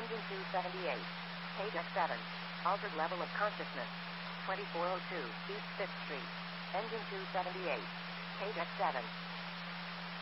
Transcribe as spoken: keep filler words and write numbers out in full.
Engine two seventy-eight. Page X seven. Altered level of consciousness. twenty-four oh two East fifth Street. Engine two seventy-eight. Page X seven.